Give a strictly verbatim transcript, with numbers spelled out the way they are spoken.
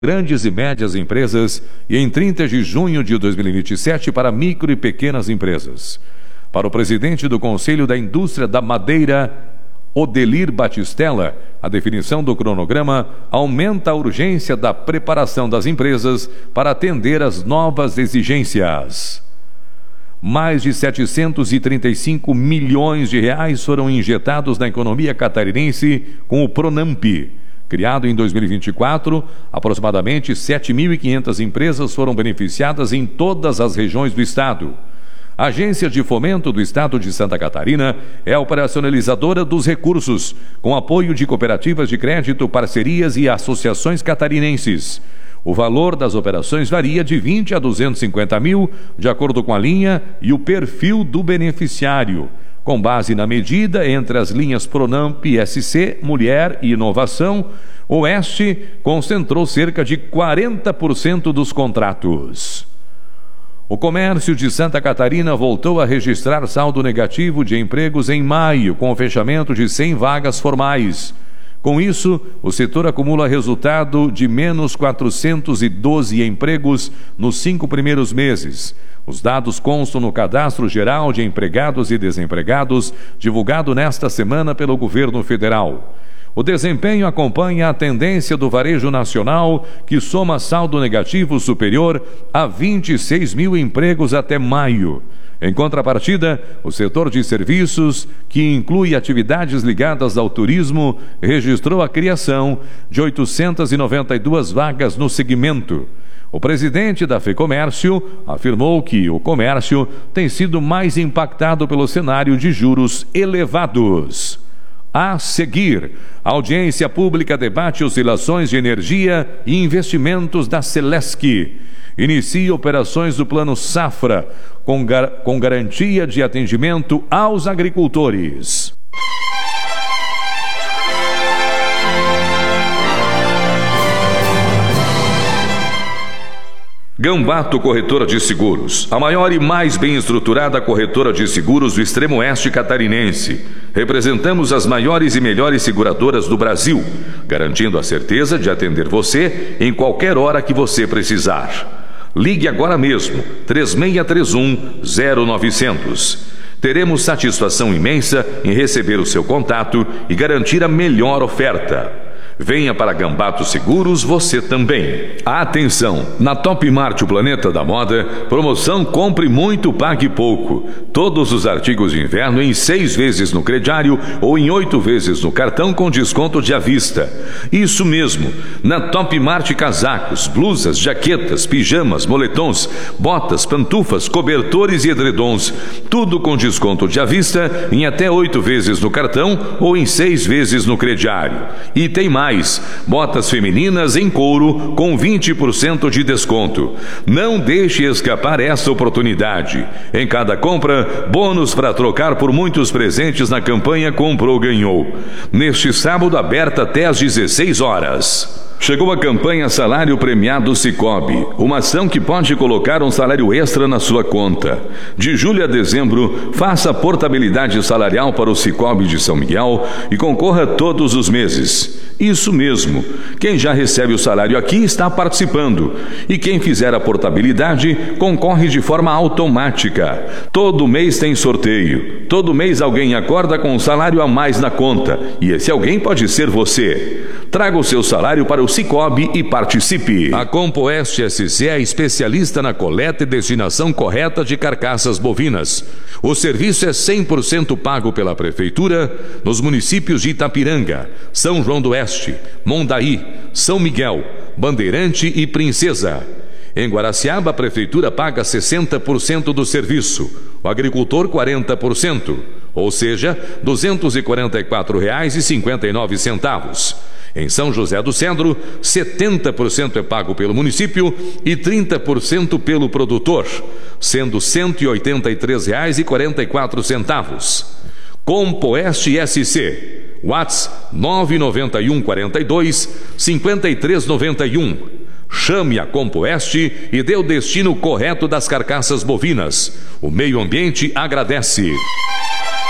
grandes e médias empresas e em trinta de junho de dois mil e vinte e sete para micro e pequenas empresas. Para o presidente do Conselho da Indústria da Madeira, Odelir Batistella, a definição do cronograma aumenta a urgência da preparação das empresas para atender às novas exigências. Mais de setecentos e trinta e cinco milhões de reais foram injetados na economia catarinense com o Pronamp. Criado em dois mil e vinte e quatro, aproximadamente sete mil e quinhentas empresas foram beneficiadas em todas as regiões do estado. A Agência de Fomento do Estado de Santa Catarina é a operacionalizadora dos recursos, com apoio de cooperativas de crédito, parcerias e associações catarinenses. O valor das operações varia de vinte a duzentos e cinquenta mil, de acordo com a linha e o perfil do beneficiário. Com base na medida entre as linhas Pronamp, S C, Mulher e Inovação, o Oeste concentrou cerca de quarenta por cento dos contratos. O comércio de Santa Catarina voltou a registrar saldo negativo de empregos em maio, com o fechamento de cem vagas formais. Com isso, o setor acumula resultado de menos quatrocentos e doze empregos nos cinco primeiros meses. Os dados constam no Cadastro Geral de Empregados e Desempregados, divulgado nesta semana pelo governo federal. O desempenho acompanha a tendência do varejo nacional, que soma saldo negativo superior a vinte e seis mil empregos até maio. Em contrapartida, o setor de serviços, que inclui atividades ligadas ao turismo, registrou a criação de oitocentas e noventa e duas vagas no segmento. O presidente da FEComércio afirmou que o comércio tem sido mais impactado pelo cenário de juros elevados. A seguir, a audiência pública debate oscilações de energia e investimentos da Celesc. Inicia operações do Plano Safra, com, gar com garantia de atendimento aos agricultores. Gambato Corretora de Seguros, a maior e mais bem estruturada corretora de seguros do extremo oeste catarinense. Representamos as maiores e melhores seguradoras do Brasil, garantindo a certeza de atender você em qualquer hora que você precisar. Ligue agora mesmo, três seis três um, zero nove zero zero. Teremos satisfação imensa em receber o seu contato e garantir a melhor oferta. Venha para Gambato Seguros você também. Atenção! Na Top Mart, o planeta da moda, promoção Compre Muito, Pague Pouco. Todos os artigos de inverno em seis vezes no crediário ou em oito vezes no cartão com desconto de à vista. Isso mesmo! Na Top Mart, casacos, blusas, jaquetas, pijamas, moletons, botas, pantufas, cobertores e edredons. Tudo com desconto de à vista em até oito vezes no cartão ou em seis vezes no crediário. E tem mais. Botas femininas em couro com vinte por cento de desconto. Não deixe escapar essa oportunidade. Em cada compra, bônus para trocar por muitos presentes na campanha Comprou Ganhou. Neste sábado, aberta até às dezesseis horas. Chegou a campanha Salário Premiado Sicoob, uma ação que pode colocar um salário extra na sua conta. De julho a dezembro, faça a portabilidade salarial para o Sicoob de São Miguel e concorra todos os meses. Isso mesmo, quem já recebe o salário aqui está participando. E quem fizer a portabilidade concorre de forma automática. Todo mês tem sorteio. Todo mês alguém acorda com um salário a mais na conta. E esse alguém pode ser você. Traga o seu salário para o Sicoob e participe. A Compoeste S C é especialista na coleta e destinação correta de carcaças bovinas. O serviço é cem por cento pago pela Prefeitura nos municípios de Itapiranga, São João do Oeste, Mondaí, São Miguel, Bandeirante e Princesa. Em Guaraciaba, a Prefeitura paga sessenta por cento do serviço, o agricultor quarenta por cento, ou seja, duzentos e quarenta e quatro reais e cinquenta e nove centavos. Em São José do Cedro, setenta por cento é pago pelo município e trinta por cento pelo produtor, sendo cento e oitenta e três reais e quarenta e quatro centavos. Compoeste S C, WhatsApp nove nove um quatro dois, cinco três nove um. Chame a Compoeste e dê o destino correto das carcaças bovinas. O meio ambiente agradece.